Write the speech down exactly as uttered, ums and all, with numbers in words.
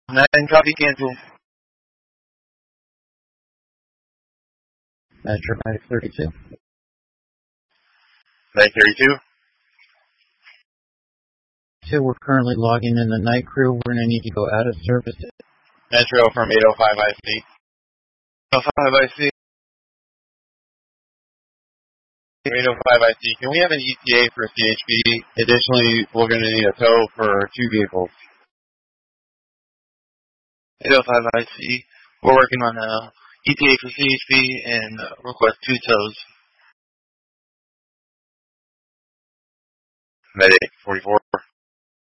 nine, copy, cancel. Metro nine thirty-two. nine thirty-two. So we're currently logging in the night crew. We're going to need to go out of service. Metro from eight oh five I C. eight oh five I C. eight oh five I C. Can we have an E T A for C H P? Additionally, we're going to need a tow for two vehicles. eight oh five I C. We're working on a E T A for C H P and uh, request two tows. Medic forty-four.